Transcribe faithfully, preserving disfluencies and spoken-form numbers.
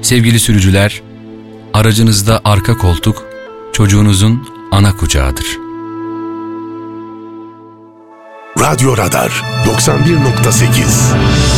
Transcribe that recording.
Sevgili sürücüler, aracınızda arka koltuk çocuğunuzun ana kucağıdır. Radyo Radar doksan bir nokta sekiz